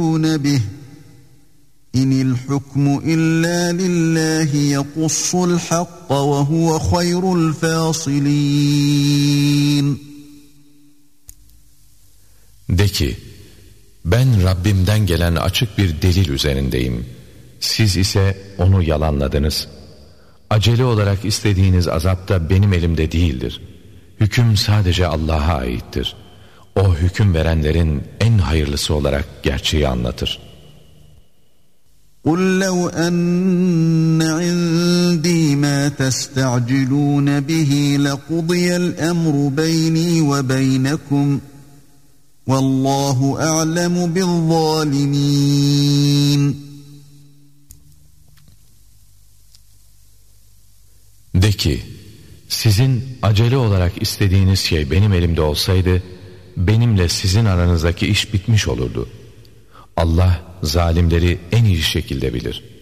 به إن الحكم إلا لله يقص الحق وهو خير الفاصلين. De ki, ben Rabbimden gelen açık bir delil üzerindeyim. Siz ise onu yalanladınız. Acele olarak istediğiniz azap da benim elimde değildir. Hüküm sadece Allah'a aittir. O hüküm verenlerin en hayırlısı olarak gerçeği anlatır. قُلْ لَوْ أَنَّ عِنْدِي مَا تَسْتَعْجِلُونَ بِهِ لَقُضِيَ الْأَمْرُ بَيْنِي وَبَيْنَكُمْ وَاللّٰهُ أَعْلَمُ بِالظَّالِمِينَ. De ki, sizin acele olarak istediğiniz şey benim elimde olsaydı, benimle sizin aranızdaki iş bitmiş olurdu. Allah zalimleri en iyi şekilde bilir.